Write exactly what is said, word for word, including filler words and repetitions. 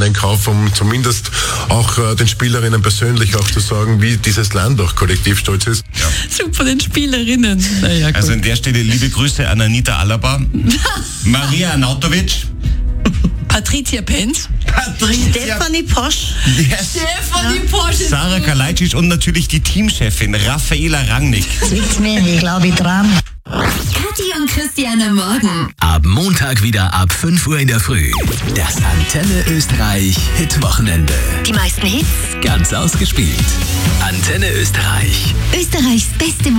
in Kauf, um zumindest auch äh, den Spielerinnen persönlich auch zu sagen, wie dieses Land auch kollektiv stolz ist. Ja. Super, den Spielerinnen. Naja, also an der Stelle liebe Grüße an Anita Alaba, Maria Arnautovic, Patricia Penz, Patricia, Stefanie Posch. yes. Stefanie ja. Posch, Sarah Kalajdzic und natürlich die Teamchefin Raffaela Rangnick. Liegt's mir, ich glaube ich dran. Kathi und Christian am Morgen. Ab Montag wieder ab fünf Uhr in der Früh. Das Antenne Österreich Hitwochenende. Die meisten Hits. Ganz ausgespielt. Antenne Österreich. Österreichs beste